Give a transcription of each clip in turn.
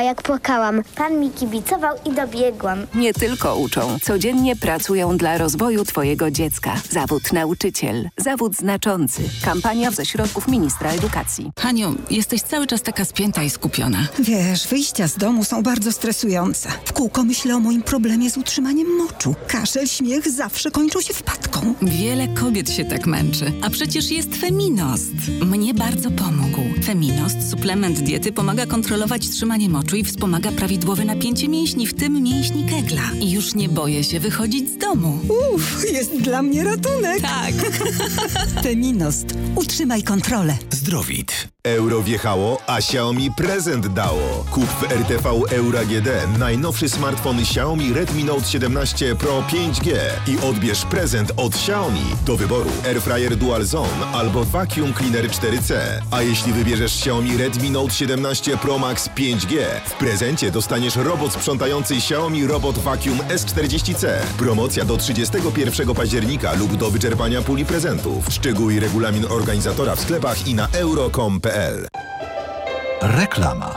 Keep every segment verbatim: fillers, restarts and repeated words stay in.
jak płakałam. Pan mi kibicował i dobiegłam. Nie tylko uczą. Codziennie pracują dla rozwoju twojego dziecka. Zawód nauczyciel. Zawód znaczący. Kampania ze środków ministra edukacji. Haniu, jesteś cały czas taka spięta i skupiona. Wiesz, wyjścia z domu są bardzo stresujące. W kółko myślę o moim problemie z utrzymaniem moczu. Kaszel, śmiech zawsze kończą się wpadką. Wiele kobiet się tak męczy. A przecież jest Feminost. Mnie bardzo pomógł. Feminost, suplement diety, pomaga kontrolować trzymanie moczu i wspomaga prawidłowe napięcie mięśni, w tym mięśni Kegla. I już nie boję się wychodzić z domu. Uff, jest dla mnie ratunek. Tak. Feminost. Utrzymaj kontrolę. Zdrowit. Euro wjechało, a Xiaomi prezent dało. Kup w R T V Euro A G D najnowszy smartfon Xiaomi Redmi Note siedemnaście Pro pięć G i odbierz prezent od Xiaomi. Do wyboru Airfryer Dual Zone albo Vacuum Cleaner cztery C. A jeśli wybierzesz Xiaomi Redmi Note siedemnaście Pro Max pięć G, w prezencie dostaniesz robot sprzątający Xiaomi Robot Vacuum S czterdzieści C. Promocja do trzydziestego pierwszego października lub do wyczerpania puli prezentów. Szczegóły i regulamin organizatora w sklepach i na euro kropka com kropka p l. Reklama.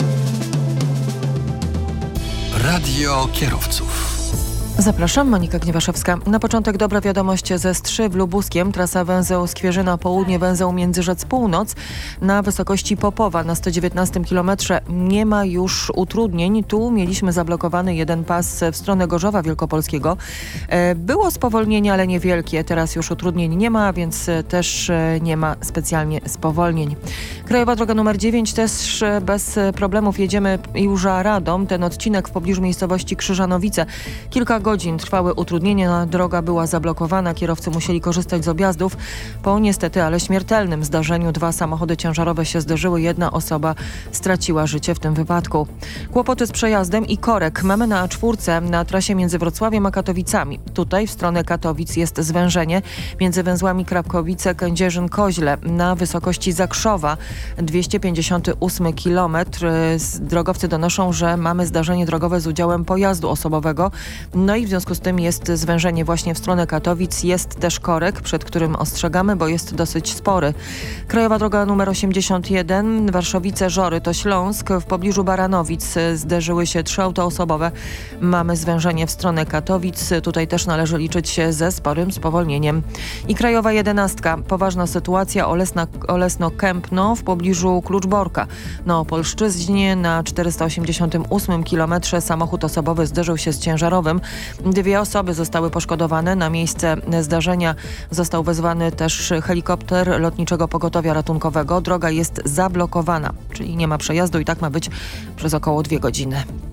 Radio kierowców. Zapraszam, Monika Gniewaszewska. Na początek dobra wiadomość ze Strzy w Lubuskiem. Trasa węzeł Skwierzyna Południe, węzeł Międzyrzec Północ na wysokości Popowa na sto dziewiętnastym kilometrze. Nie ma już utrudnień. Tu mieliśmy zablokowany jeden pas w stronę Gorzowa Wielkopolskiego. Było spowolnienie, ale niewielkie. Teraz już utrudnień nie ma, więc też nie ma specjalnie spowolnień. Krajowa droga numer dziewięć też bez problemów jedziemy już Radom. Ten odcinek w pobliżu miejscowości Krzyżanowice. Kilka godzin trwały utrudnienia, droga była zablokowana, kierowcy musieli korzystać z objazdów. Po niestety, ale śmiertelnym zdarzeniu dwa samochody ciężarowe się zderzyły, jedna osoba straciła życie w tym wypadku. Kłopoty z przejazdem i korek mamy na A cztery na trasie między Wrocławiem a Katowicami. Tutaj w stronę Katowic jest zwężenie między węzłami Krapkowice, Kędzierzyn, Koźle na wysokości Zakrzowa, dwieście pięćdziesiąty ósmy kilometr. Drogowcy donoszą, że mamy zdarzenie drogowe z udziałem pojazdu osobowego. No i w związku z tym jest zwężenie właśnie w stronę Katowic. Jest też korek, przed którym ostrzegamy, bo jest dosyć spory. Krajowa droga numer osiemdziesiąt jeden, Warszowice-Żory to Śląsk. W pobliżu Baranowic zderzyły się trzy auta osobowe. Mamy zwężenie w stronę Katowic. Tutaj też należy liczyć się ze sporym spowolnieniem. I krajowa jedenastka. Poważna sytuacja. Olesna, Olesno-Kępno w pobliżu Kluczborka. Na Opolszczyźnie na czterysta osiemdziesiątym ósmym kilometrze samochód osobowy zderzył się z ciężarowym. Dwie osoby zostały poszkodowane. Na miejsce zdarzenia został wezwany też helikopter Lotniczego Pogotowia Ratunkowego. Droga jest zablokowana, czyli nie ma przejazdu i tak ma być przez około dwie godziny.